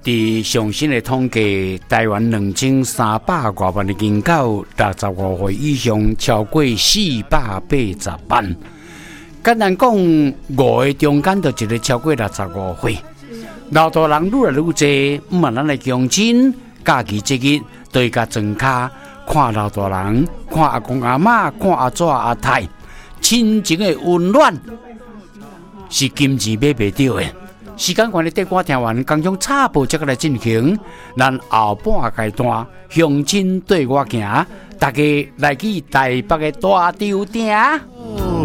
伫上新的统计，台湾2300多万的人口，65岁以上超过480万。简单讲，5个中间就一个超过65岁。老大人愈来愈多，嘛咱来乡亲假期节日都会甲庄脚看老大人，看阿公阿嬷，看阿祖阿太，亲情的温暖是金钱买袂到的。时间关系，带我听完刚将插播接下来进行，咱后半阶段乡亲对我行，大家来去台北的大潮店。